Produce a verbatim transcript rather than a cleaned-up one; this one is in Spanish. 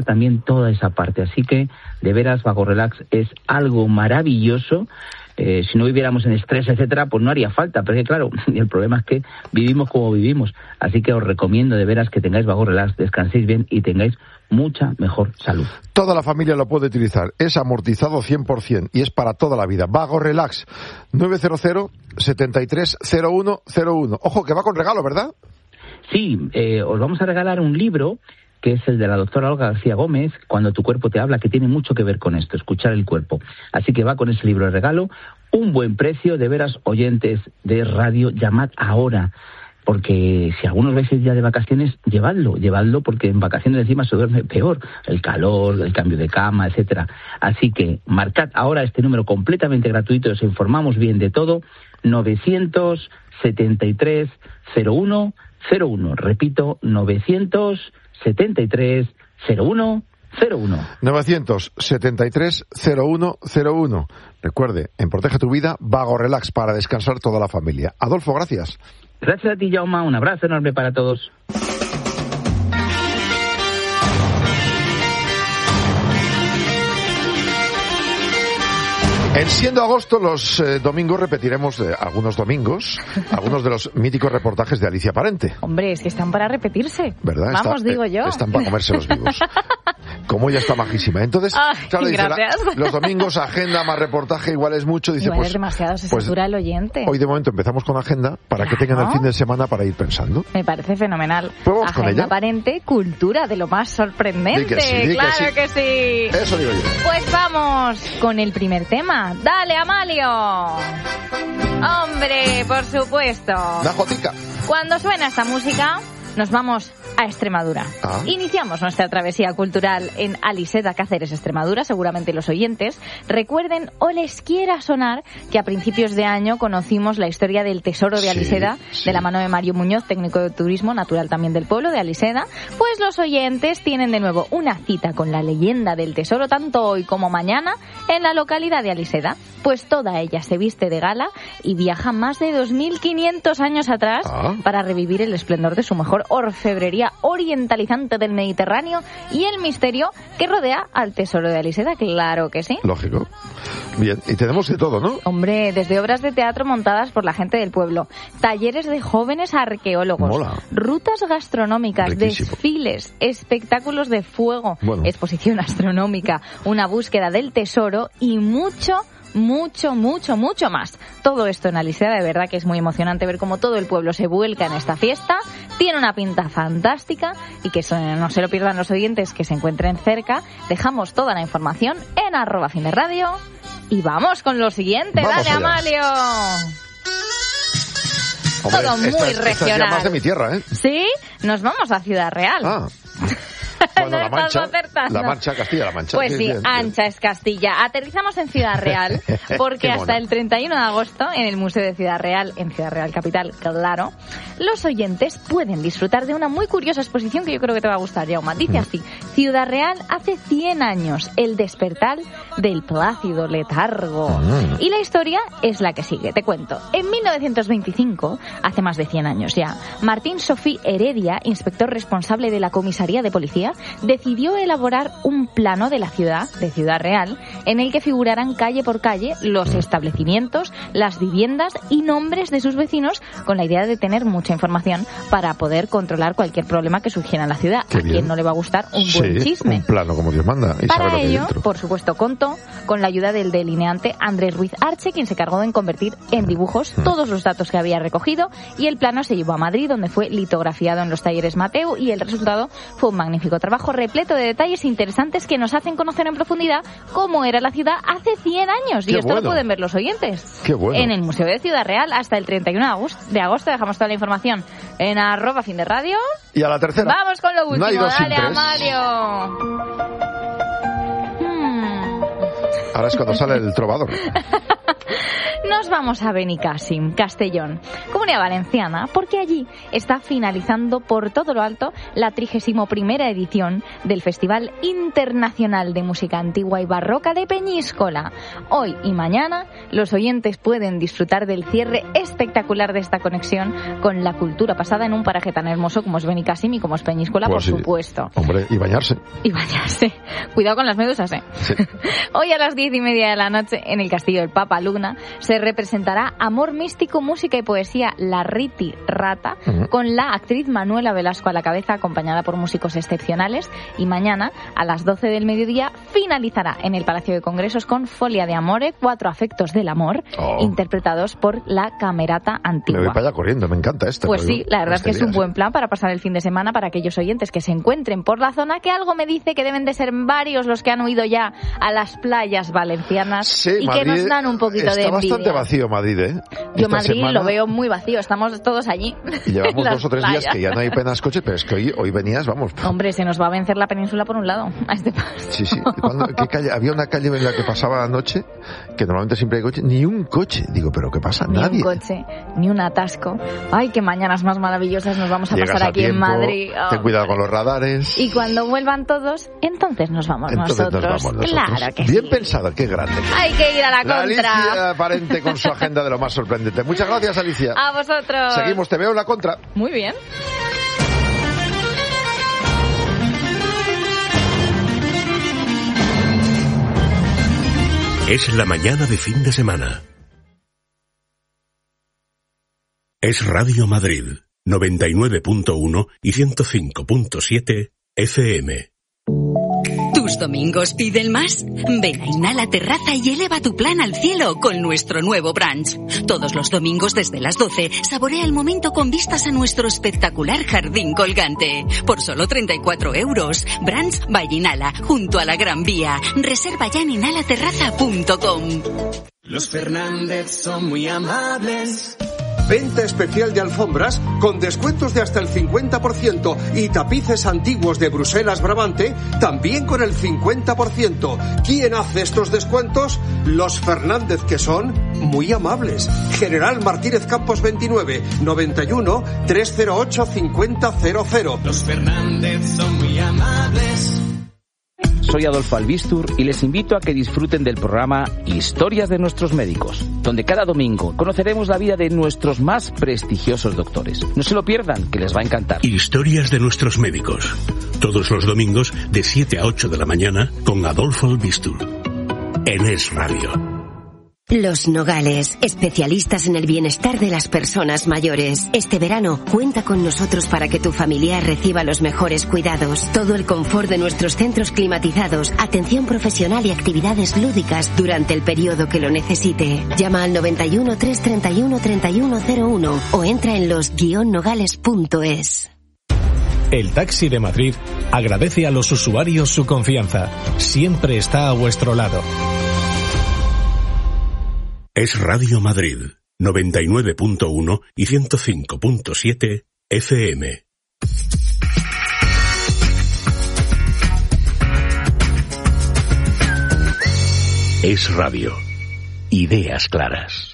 también toda esa parte. Así que, de veras, Vago Relax es algo maravilloso. Eh, si no viviéramos en estrés, etcétera, pues no haría falta, pero es que, claro, el problema es que vivimos como vivimos. Así que os recomiendo de veras que tengáis Vago Relax, descanséis bien y tengáis mucha mejor salud. Toda la familia lo puede utilizar, es amortizado cien por ciento y es para toda la vida. Vago Relax, nueve cero cero, setenta y tres, cero uno cero uno. Ojo, que va con regalo, ¿verdad? Sí, eh, os vamos a regalar un libro que es el de la doctora Olga García Gómez, Cuando tu cuerpo te habla, que tiene mucho que ver con esto, escuchar el cuerpo. Así que va con ese libro de regalo, un buen precio, de veras, oyentes de radio, llamad ahora, porque si algunos vais ya de vacaciones, llevadlo, llevadlo, porque en vacaciones encima se duerme peor, el calor, el cambio de cama, etcétera. Así que marcad ahora este número completamente gratuito, os informamos bien de todo, novecientos setenta y tres, cero uno cero uno, repito, novecientos setenta y tres, cero uno cero uno. novecientos setenta y tres, cero uno cero uno. Recuerde, en Protege tu Vida, Vago Relax para descansar toda la familia. Adolfo, gracias. Gracias a ti, Jaume. Un abrazo enorme para todos. En Siendo Agosto, los eh, domingos repetiremos eh, algunos domingos, algunos de los míticos reportajes de Alicia Parente. Hombre, es que están para repetirse. ¿Verdad? Vamos, Está, digo eh, yo. Están para comérselos vivos. Como ella está majísima. Entonces, Ay, claro, dice, la, gracias. los domingos agenda más reportaje igual es mucho. Dice, Igual pues, es demasiado, se pues, satura el oyente. Hoy de momento empezamos con agenda para Claro. que tengan el fin de semana para ir pensando. Me parece fenomenal. Pues vamos con Agenda ella. aparente, cultura de lo más sorprendente. Di que sí, di que claro sí. que sí. Eso digo yo. Pues vamos con el primer tema. Dale, Amalio. Hombre, por supuesto. La jotica. Cuando suena esta música, nos vamos a Extremadura. Ah. Iniciamos nuestra travesía cultural en Aliseda, Cáceres, Extremadura. Seguramente los oyentes recuerden o les quiera sonar que a principios de año conocimos la historia del tesoro de Sí, Aliseda, sí. de la mano de Mario Muñoz, técnico de turismo, natural también del pueblo de Aliseda. Pues los oyentes tienen de nuevo una cita con la leyenda del tesoro, tanto hoy como mañana, en la localidad de Aliseda. Pues toda ella se viste de gala y viaja más de dos mil quinientos años atrás Ah. para revivir el esplendor de su mejor orfebrería orientalizante del Mediterráneo y el misterio que rodea al tesoro de Aliseda, claro que sí. Lógico. Bien, y tenemos de todo, ¿no? Hombre, desde obras de teatro montadas por la gente del pueblo, talleres de jóvenes arqueólogos, Mola. rutas gastronómicas, Riquísimo. desfiles, espectáculos de fuego, Bueno. exposición astronómica, una búsqueda del tesoro y mucho, mucho, mucho, mucho más. Todo esto en Aliseda, de verdad que es muy emocionante ver cómo todo el pueblo se vuelca en esta fiesta. Tiene una pinta fantástica y que eso no se lo pierdan los oyentes que se encuentren cerca. Dejamos toda la información en arroba fin de radio y vamos con lo siguiente. Vamos Dale, allá. Amalio. Hombre, Todo muy esta es- esta es ya regional. más de mi tierra, ¿eh? Sí, nos vamos a Ciudad Real. Ah. Bueno, No la estás Mancha, acertando. la Mancha, Castilla-La Mancha. Pues sí, bien, bien. ancha es Castilla. Aterrizamos en Ciudad Real, porque Qué hasta mona. el treinta y uno de agosto, en el Museo de Ciudad Real, en Ciudad Real Capital, claro, los oyentes pueden disfrutar de una muy curiosa exposición que yo creo que te va a gustar, Jaume. Dice así: Ciudad Real hace cien años, el despertar del plácido letargo. Mm. Y la historia es la que sigue, te cuento. En mil novecientos veinticinco, hace más de cien años ya, Martín Sofí Heredia, inspector responsable de la comisaría de policía, decidió elaborar un plano de la ciudad, de Ciudad Real, en el que figuraran calle por calle los establecimientos, las viviendas y nombres de sus vecinos, con la idea de tener mucha información para poder controlar cualquier problema que surgiera en la ciudad. Qué ¿A bien. quién no le va a gustar un buen Sí, chisme? un plano como Dios manda y sabe Para lo que hay ello, dentro. por supuesto, contó con la ayuda del delineante Andrés Ruiz Arche, quien se encargó en convertir en dibujos todos los datos que había recogido, y el plano se llevó a Madrid, donde fue litografiado en los talleres Mateu, y el resultado fue un magnífico trabajo repleto de detalles interesantes que nos hacen conocer en profundidad cómo era la ciudad hace cien años. Qué Y esto bueno. lo pueden ver los oyentes. Qué bueno. En el Museo de Ciudad Real hasta el treinta y uno de agosto. De agosto dejamos toda la información en arroba fin de radio. Y a la tercera. Vamos con lo último. No hay dos sin Dale, tres. Amalio. Hmm. Ahora es cuando sale el trovador. Nos nos vamos a Benicàssim, Castellón, Comunidad Valenciana, porque allí está finalizando por todo lo alto la trigésima primera edición del Festival Internacional de Música Antigua y Barroca de Peñíscola. Hoy y mañana los oyentes pueden disfrutar del cierre espectacular de esta conexión con la cultura pasada en un paraje tan hermoso como es Benicàssim y como es Peñíscola, pues por sí, supuesto. Hombre, y bañarse. Y bañarse. Cuidado con las medusas, ¿eh? Sí. Hoy a las diez y media de la noche, en el Castillo del Papa Luna, se representará Amor Místico, Música y Poesía La Riti Rata, uh-huh. con la actriz Manuela Velasco a la cabeza, acompañada por músicos excepcionales. Y mañana, a las doce del mediodía, finalizará en el Palacio de Congresos con Folia de Amore, Cuatro Afectos del Amor, oh. interpretados por la Camerata Antigua. Me voy para allá corriendo, me encanta esto. Pues sí, la verdad es que es un buen plan para pasar el fin de semana para aquellos oyentes que se encuentren por la zona, que algo me dice que deben de ser varios los que han huido ya a las playas valencianas sí, y Madrid que nos dan un poquito de envidia. Está bastante vacío Madrid, ¿eh? Yo Esta Madrid semana... lo veo muy vacío, estamos todos allí. Y llevamos dos o tres playas. días que ya no hay apenas coches, pero es que hoy, hoy venías, vamos. Hombre, se nos va a vencer la península por un lado, a este paso. Sí, sí. ¿Cuándo, qué calle? Había una calle en la que pasaba la noche, que normalmente siempre hay coche, ni un coche. Digo, ¿pero qué pasa? Ni Nadie. Ni un coche, ni un atasco. Ay, qué mañanas más maravillosas nos vamos a Llegas pasar a aquí tiempo, en Madrid. Oh. Ten cuidado con los radares. Y cuando vuelvan todos, entonces nos vamos entonces nosotros. Nos vamos nosotros. Claro que Bien sí. pensado, qué grande. Hay que ir a la, la contra. Alicia Parente con su agenda de lo más sorprendente. Muchas gracias, Alicia. A vosotros. Seguimos, te veo en la contra. Muy bien. Es la mañana de fin de semana. Es Radio Madrid, noventa y nueve punto uno y ciento cinco punto siete F M. ¿Tus domingos piden más? Ven a Inhala Terraza y eleva tu plan al cielo con nuestro nuevo brunch. Todos los domingos desde las doce, saborea el momento con vistas a nuestro espectacular jardín colgante. Por solo treinta y cuatro euros. Brunch by Inhala, junto a la Gran Vía. Reserva ya en inhala terraza punto com. Los Fernández son muy amables. Venta especial de alfombras con descuentos de hasta el cincuenta por ciento y tapices antiguos de Bruselas Brabante también con el cincuenta por ciento. ¿Quién hace estos descuentos? Los Fernández, que son muy amables. General Martínez Campos veintinueve, noventa y uno, trescientos ocho, cincuenta cero cero. Los Fernández son muy amables. Soy Adolfo Albistur y les invito a que disfruten del programa Historias de nuestros médicos, donde cada domingo conoceremos la vida de nuestros más prestigiosos doctores. No se lo pierdan, que les va a encantar. Historias de nuestros médicos, todos los domingos de siete a ocho de la mañana con Adolfo Albistur, en Es Radio. Los Nogales, especialistas en el bienestar de las personas mayores. Este verano, cuenta con nosotros para que tu familiar reciba los mejores cuidados. Todo el confort de nuestros centros climatizados, atención profesional y actividades lúdicas durante el periodo que lo necesite. Llama al noventa y uno, trescientos treinta y uno, treinta y uno cero uno o entra en los guion nogales punto es. El Taxi de Madrid agradece a los usuarios su confianza. Siempre está a vuestro lado. Es Radio Madrid, noventa y nueve punto uno y ciento cinco punto siete F M. Es Radio. Ideas claras.